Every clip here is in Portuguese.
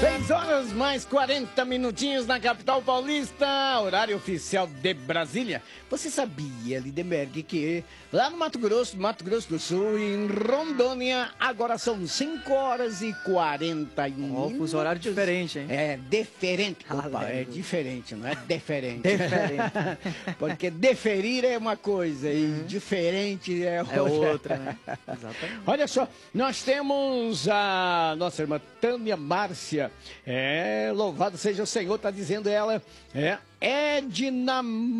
6 horas mais 40 minutinhos na capital paulista, horário oficial de Brasília. Você sabia, Lindenberg, que lá no Mato Grosso do Sul, em Rondônia, agora são 5 horas e 41 minutos. Fuso horário diferente, hein? É diferente. Opa, é diferente, não é diferente. Diferente. Porque deferir é uma coisa e diferente é outra. É outra, né? Exatamente. Olha só, nós temos a nossa irmã Tânia Márcia. Louvado seja o Senhor, tá dizendo ela. Edna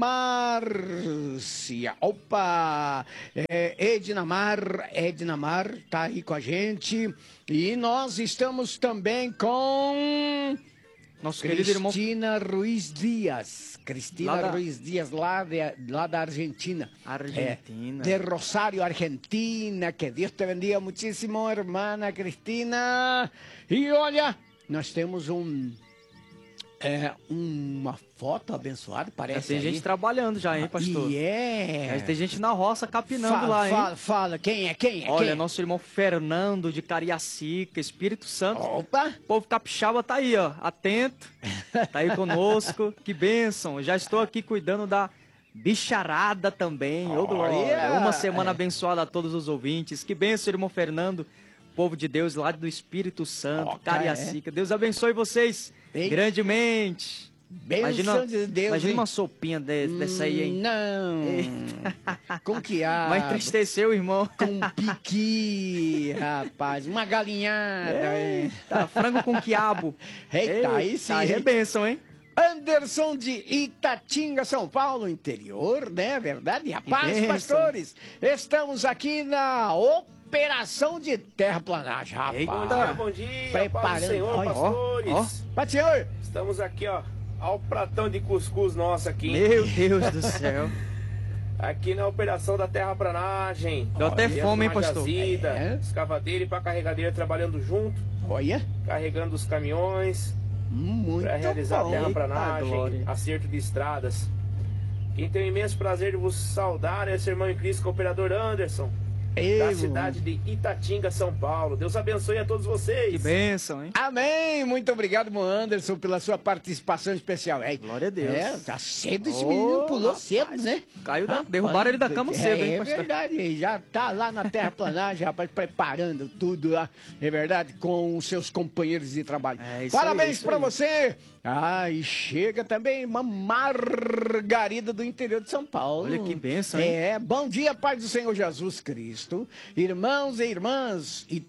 Márcia. Opa! Edna Mar tá aí com a gente. E nós estamos também com Nosso querido irmão Cristina Ruiz Dias. Ruiz Dias, lá da Argentina. Argentina. De Rosário, Argentina. Que Deus te bendiga muitíssimo, irmã Cristina. E olha, nós temos uma foto abençoada, parece. Já tem gente trabalhando já, hein, pastor? Já tem gente na roça capinando lá, hein? Fala, quem é? Olha, nosso irmão Fernando de Cariacica, Espírito Santo. Opa! O povo capixaba tá aí, ó, atento, tá aí conosco. Que bênção, já estou aqui cuidando da bicharada também. Ô, glória! Uma semana abençoada a todos os ouvintes. Que bênção, irmão Fernando, povo de Deus lá do Espírito Santo, Cariacica. Deus abençoe vocês grandemente. Bênção de Deus. Imagina uma sopinha dessa aí, hein? Não. Com quiabo. Vai entristecer o irmão. Com piqui, rapaz. Uma galinhada. Tá, frango com quiabo. Eita, aí sim. Aí é bênção, hein? Anderson de Itatinga, São Paulo, interior, né? Verdade? Rapaz, pastores, estamos aqui na operação de terraplanagem, rapaz. Eita, bom dia, preparando. Senhor, pastores. Paz, Senhor. Estamos aqui, ó, ao pratão de cuscuz nosso aqui. Meu Deus do céu. Aqui na operação da terraplanagem. Deu até fome, hein, pastor? Jazida, escavadeira e pra carregadeira trabalhando junto. Olha. Carregando os caminhões. Muito para realizar bom. a terraplanagem, acerto de estradas. Quem tem o imenso prazer de vos saudar é esse irmão em Cristo, cooperador Anderson, da cidade de Itatinga, São Paulo. Deus abençoe a todos vocês. Que bênção, hein? Amém. Muito obrigado, irmão Anderson, pela sua participação especial. Glória a Deus. Tá cedo esse menino, pulou cedo, né? Derrubaram ele da cama cedo, hein, pastor? É verdade, já tá lá na terraplanagem, rapaz, preparando tudo lá, é verdade, com os seus companheiros de trabalho. Parabéns pra você. E chega também uma Margarida do interior de São Paulo. Olha que bênção, hein? Bom dia, Pai do Senhor Jesus Cristo, irmãos e irmãs, e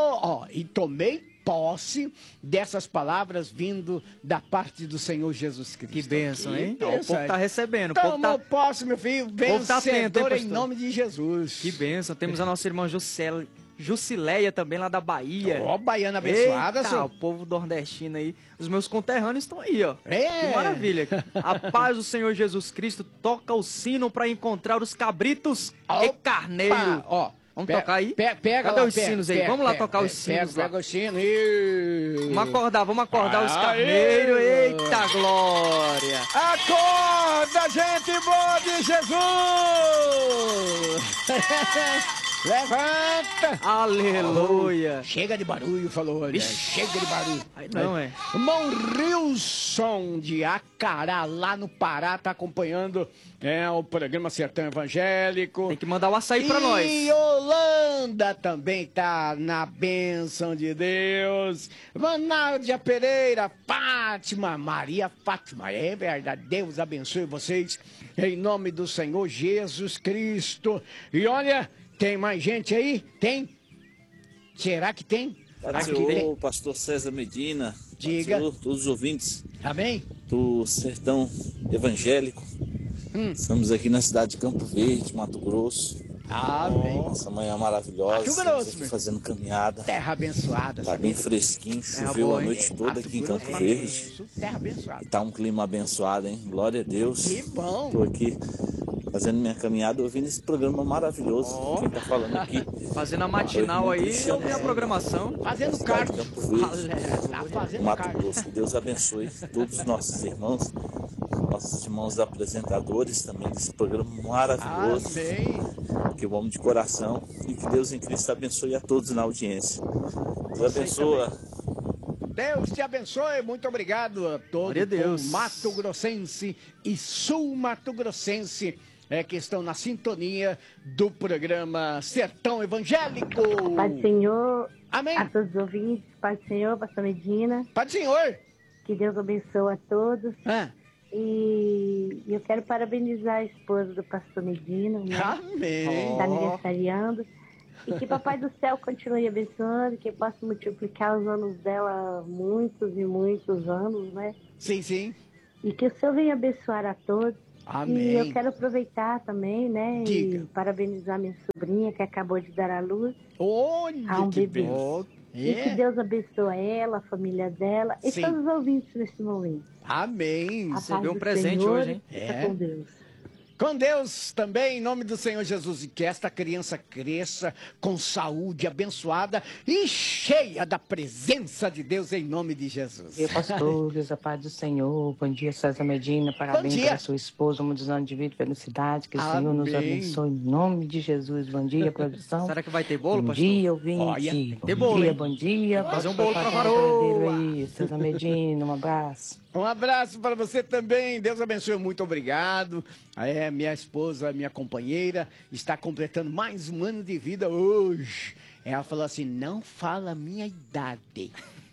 tomei posse dessas palavras vindo da parte do Senhor Jesus Cristo. Que bênção, hein? Bênção, o povo tá recebendo. Tomou posse, meu filho, vencedor em hein, nome de Jesus. Que bênção. Temos a nossa irmã Jusileia também lá da Bahia. Baiana abençoada, senhor. O povo nordestino aí. Os meus conterrâneos estão aí, ó. Que maravilha. A paz do Senhor Jesus Cristo toca o sino para encontrar os cabritos e carneiro. Vamos tocar aí? Cadê os sinos aí? Vamos lá tocar os sinos lá. Pega o sino. Vamos acordar os carneiros. Eita glória! Acorda, gente boa de Jesus! Levanta! Aleluia! Chega de barulho, falou. Olha. Chega de barulho. Aí não, Irmão Rilson de Acará, lá no Pará, tá acompanhando o programa Sertão Evangélico. Tem que mandar o açaí pra nós. E Holanda também tá na bênção de Deus. Nádia Pereira, Fátima, Maria Fátima. É verdade, Deus abençoe vocês em nome do Senhor Jesus Cristo. E olha, tem mais gente aí? Tem? Será que tem? Senhor, pastor César Medina. Diga. Senhor, todos os ouvintes. Amém? Do Sertão Evangélico. Estamos aqui na cidade de Campo Verde, Mato Grosso. Amém. Essa manhã maravilhosa. Estamos aqui fazendo caminhada. Terra abençoada. Tá bem fresquinho, choveu a noite toda aqui em Campo Verde. Terra abençoada. E tá um clima abençoado, hein? Glória a Deus. Que bom. Tô aqui fazendo minha caminhada, ouvindo esse programa maravilhoso. Quem tá falando aqui? Fazendo a matinal aí, eu vi a programação. Fazendo cardio. Tá fazendo Mato Grosso. Que Deus abençoe todos os nossos irmãos apresentadores também desse programa maravilhoso. Que eu amo de coração. E que Deus em Cristo abençoe a todos na audiência. Deus abençoa Deus te abençoe. Muito obrigado a todos. Deus. Mato Grossense e Sul Mato Grossense que estão na sintonia do programa Sertão Evangélico. Pai do Senhor, amém. A todos os ouvintes, Pai do Senhor, Pastor Medina. Pai do Senhor. Que Deus abençoe a todos. E eu quero parabenizar a esposa do Pastor Medina, né? Amém. Está aniversariando. E que Papai do Céu continue abençoando, que possa multiplicar os anos dela muitos e muitos anos, né? Sim, sim. E que o Senhor venha abençoar a todos. Amém. E eu quero aproveitar também, né? Diga. E parabenizar minha sobrinha, que acabou de dar à luz. Olha, a um bebê. E que Deus abençoe ela, a família dela e todos os ouvintes nesse momento. Amém. Você deu um presente Senhor, hoje, hein? Fica com Deus. Com Deus também, em nome do Senhor Jesus, e que esta criança cresça com saúde abençoada e cheia da presença de Deus, em nome de Jesus. Bom dia, pastores, a paz do Senhor. Bom dia, César Medina. Parabéns para sua esposa, muitos anos de vida e felicidade. Que o Senhor nos abençoe, em nome de Jesus. Bom dia, produção. Será que vai ter bolo, pastor? Bom dia, ouvinte. Olha, tem bolo, bom dia. Fazer um bolo para varoa. César Medina, um abraço. Um abraço para você também. Deus abençoe, muito obrigado. Minha esposa, minha companheira, está completando mais um ano de vida hoje. Ela falou assim, não fala a minha idade.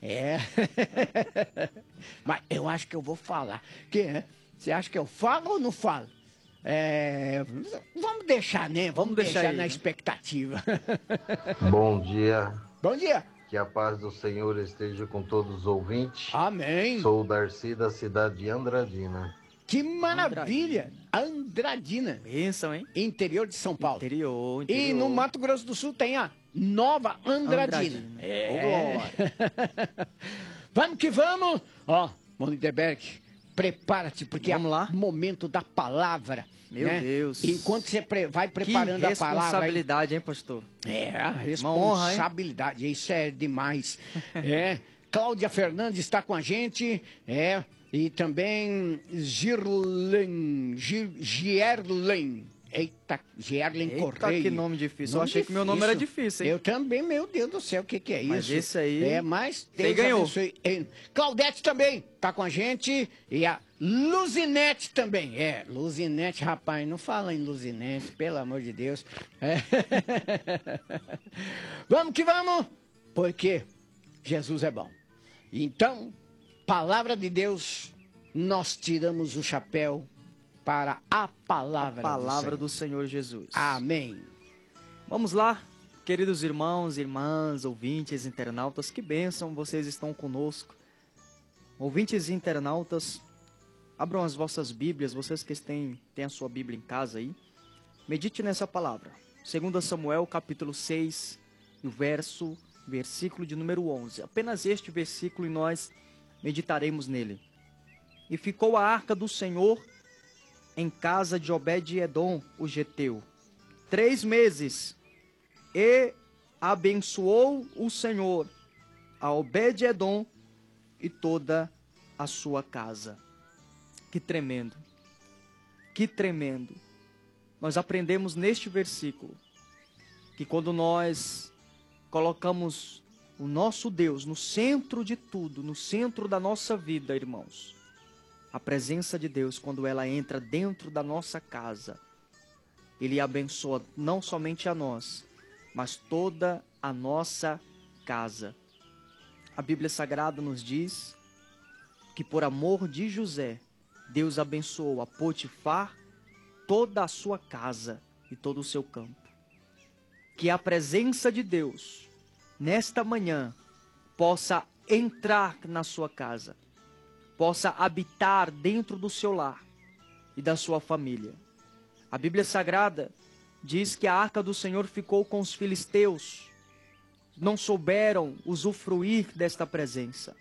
Mas eu acho que eu vou falar. Você acha que eu falo ou não falo? Vamos deixar, né? Vamos deixar aí, na expectativa. Bom dia. Bom dia. Que a paz do Senhor esteja com todos os ouvintes. Amém. Sou o Darcy da cidade de Andradina. Que maravilha! Andradina. Bênção, hein? Interior de São Paulo. Interior. E no Mato Grosso do Sul tem a Nova Andradina. Vamos que vamos! Monteberg, prepara-te, porque vamos lá. Momento da palavra. Meu Deus. Enquanto você vai preparando a palavra... responsabilidade, hein, pastor? A responsabilidade. Honra, hein? Isso é demais. Cláudia Fernandes está com a gente. E também Gierlen. Eita, Gierlen Correia. Que nome difícil. Eu achei que meu nome era difícil, hein? Eu também, meu Deus do céu, o que é isso? Mas esse aí... Mas Deus ganhou. Claudete também tá com a gente. E a Luzinete também. Luzinete, rapaz, não fala em Luzinete, pelo amor de Deus. Vamos que vamos, porque Jesus é bom. Então, palavra de Deus, nós tiramos o chapéu para a palavra do Senhor Jesus. Amém. Vamos lá, queridos irmãos, irmãs, ouvintes, internautas, que bênção vocês estão conosco. Ouvintes e internautas, abram as vossas Bíblias, vocês que têm a sua Bíblia em casa aí. Medite nessa palavra. 2 Samuel, capítulo 6, o versículo de número 11. Apenas este versículo e nós meditaremos nele. E ficou a arca do Senhor em casa de Obed-edom, o geteu, 3 meses, e abençoou o Senhor a Obed-edom e toda a sua casa. Que tremendo, que tremendo. Nós aprendemos neste versículo que quando nós colocamos o nosso Deus no centro de tudo, no centro da nossa vida, irmãos, a presença de Deus, quando ela entra dentro da nossa casa, Ele abençoa não somente a nós, mas toda a nossa casa. A Bíblia Sagrada nos diz que por amor de José, Deus abençoou a Potifar, toda a sua casa e todo o seu campo. Que a presença de Deus, nesta manhã, possa entrar na sua casa, possa habitar dentro do seu lar e da sua família. A Bíblia Sagrada diz que a arca do Senhor ficou com os filisteus, não souberam usufruir desta presença.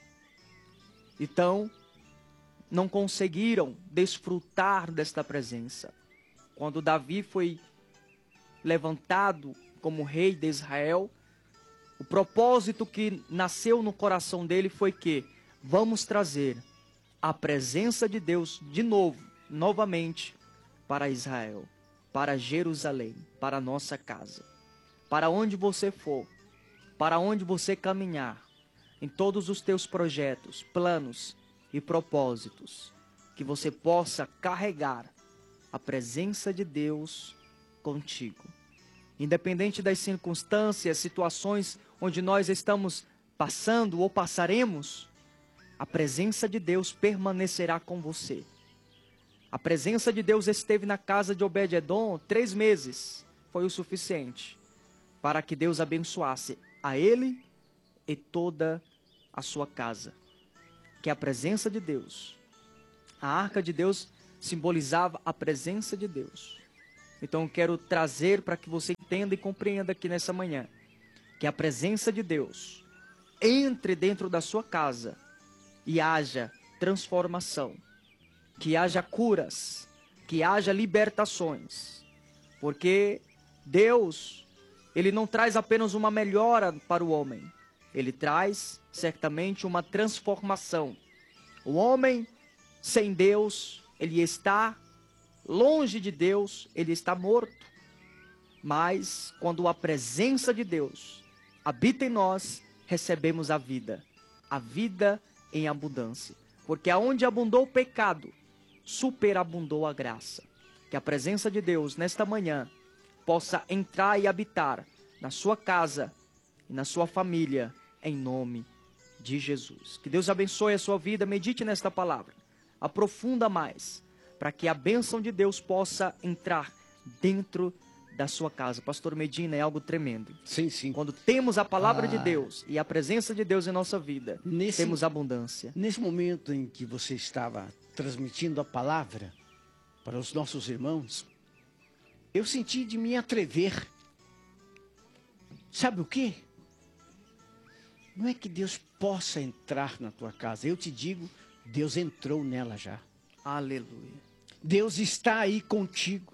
Então, não conseguiram desfrutar desta presença. Quando Davi foi levantado como rei de Israel, o propósito que nasceu no coração dele foi que vamos trazer a presença de Deus de novo, novamente, para Israel, para Jerusalém, para a nossa casa. Para onde você for, para onde você caminhar, em todos os teus projetos, planos e propósitos, que você possa carregar a presença de Deus contigo. Independente das circunstâncias, situações onde nós estamos passando ou passaremos, a presença de Deus permanecerá com você. A presença de Deus esteve na casa de Obed-edom 3 meses. Foi o suficiente para que Deus abençoasse a ele e toda a sua casa. Que a presença de Deus, a arca de Deus simbolizava a presença de Deus. Então eu quero trazer para que você entenda e compreenda aqui nessa manhã, que a presença de Deus entre dentro da sua casa e haja transformação, que haja curas, que haja libertações, porque Deus, Ele não traz apenas uma melhora para o homem, Ele traz certamente uma transformação. O homem sem Deus, ele está longe de Deus, ele está morto. Mas quando a presença de Deus habita em nós, recebemos a vida em abundância. Porque aonde abundou o pecado, superabundou a graça. Que a presença de Deus nesta manhã possa entrar e habitar na sua casa e na sua família, em nome de Jesus. Que Deus abençoe a sua vida, medite nesta palavra, aprofunda mais, para que a bênção de Deus possa entrar dentro da sua casa. Pastor Medina, é algo tremendo. Sim, sim. Quando temos a palavra de Deus e a presença de Deus em nossa vida, temos abundância. Nesse momento em que você estava transmitindo a palavra para os nossos irmãos, eu senti de me atrever. Sabe o quê? Não é que Deus possa entrar na tua casa. Eu te digo, Deus entrou nela já. Aleluia. Deus está aí contigo.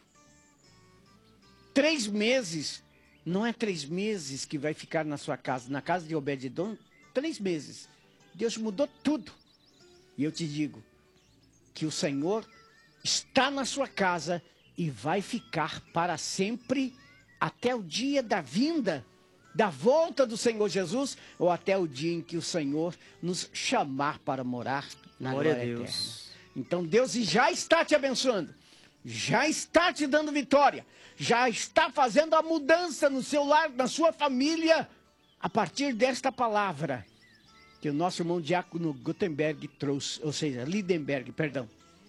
3 meses, não é 3 meses que vai ficar na sua casa. Na casa de Obed-edom, 3 meses. Deus mudou tudo. E eu te digo que o Senhor está na sua casa e vai ficar para sempre até o dia da vinda, da volta do Senhor Jesus, ou até o dia em que o Senhor nos chamar para morar na glória eterna. Então Deus já está te abençoando, já está te dando vitória, já está fazendo a mudança no seu lar, na sua família, a partir desta palavra que o nosso irmão diácono Gutenberg trouxe, ou seja, Lindenberg, perdão.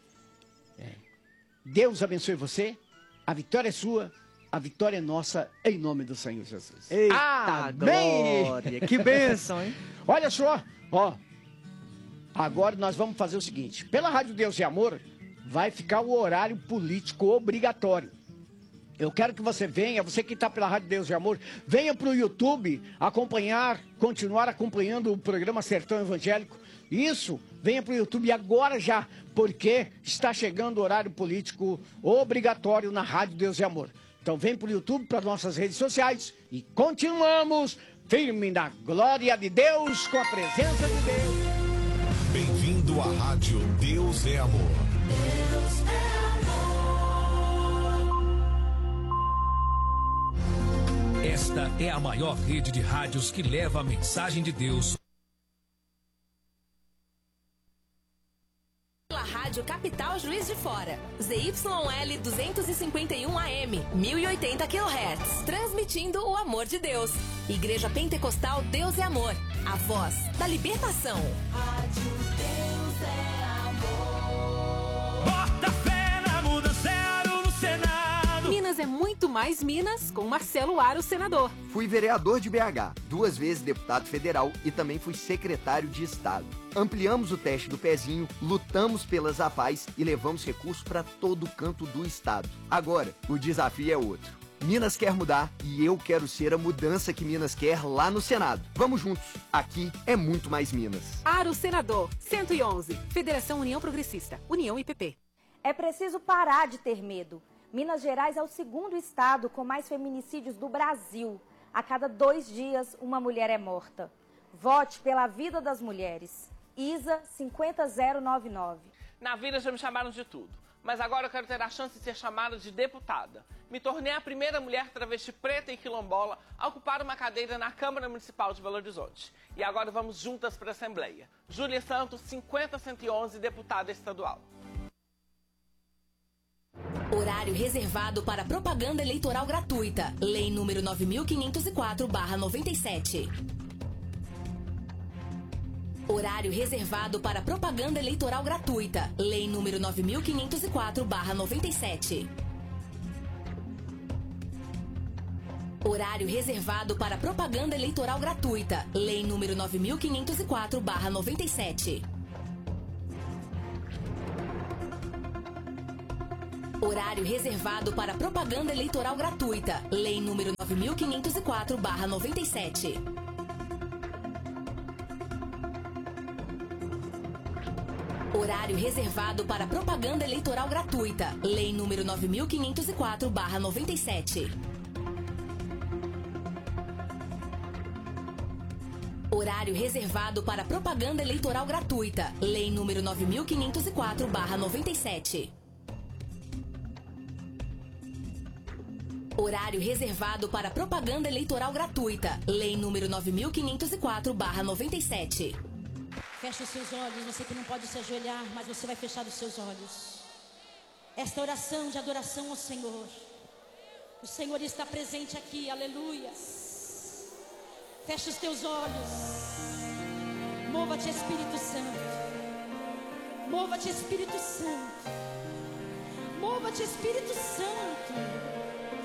Deus abençoe você, a vitória é sua, a vitória é nossa, em nome do Senhor Jesus. Eita, amém! Glória! Que bênção, hein? Olha só, ó. Agora nós vamos fazer o seguinte. Pela Rádio Deus e Amor, vai ficar o horário político obrigatório. Eu quero que você venha, você que está pela Rádio Deus e Amor, venha para o YouTube acompanhar, continuar acompanhando o programa Sertão Evangélico. Isso, venha para o YouTube agora já, porque está chegando o horário político obrigatório na Rádio Deus e Amor. Então vem para o YouTube, para nossas redes sociais e continuamos firme na glória de Deus, com a presença de Deus. Bem-vindo à Rádio Deus é Amor. Deus é amor. Esta é a maior rede de rádios que leva a mensagem de Deus. Pela Rádio Capital Juiz de Fora, ZYL 251 AM, 1080 kHz, transmitindo o amor de Deus. Igreja Pentecostal Deus é Amor, a voz da libertação. Rádio Deus é Amor. Bota fé na mudança no Senado. Minas é muito mais Minas com Marcelo Aro, senador. Fui vereador de BH, 2 vezes deputado federal e também fui secretário de Estado. Ampliamos o teste do pezinho, lutamos pelas AFAES e levamos recursos para todo canto do estado. Agora, o desafio é outro. Minas quer mudar e eu quero ser a mudança que Minas quer lá no Senado. Vamos juntos. Aqui é muito mais Minas. Aro, senador, 111. Federação União Progressista, União IPP. É preciso parar de ter medo. Minas Gerais é o 2º estado com mais feminicídios do Brasil. A cada 2 dias, uma mulher é morta. Vote pela vida das mulheres. ISA 50099. Na vida já me chamaram de tudo. mas agora eu quero ter a chance de ser chamada de deputada. Me tornei a primeira mulher travesti preta e quilombola a ocupar uma cadeira na Câmara Municipal de Belo Horizonte. E agora vamos juntas para a Assembleia. Júlia Santos, 50111, deputada estadual. Horário reservado para propaganda eleitoral gratuita. Lei número 9504/97. Horário reservado para propaganda eleitoral gratuita. Lei número 9504/97. Horário reservado para propaganda eleitoral gratuita. Lei número 9504/97. Horário reservado para propaganda eleitoral gratuita. Lei número 9504/97. Horário reservado para propaganda eleitoral gratuita. Lei número 9504/97. Horário reservado para propaganda eleitoral gratuita. Lei número 9504/97. Horário reservado para propaganda eleitoral gratuita. Lei número 9504/97. Feche os seus olhos, você que não pode se ajoelhar, mas você vai fechar os seus olhos. Esta oração de adoração ao Senhor. O Senhor está presente aqui, aleluias. Feche os teus olhos. Mova-te, Espírito Santo. Mova-te, Espírito Santo. Mova-te, Espírito Santo.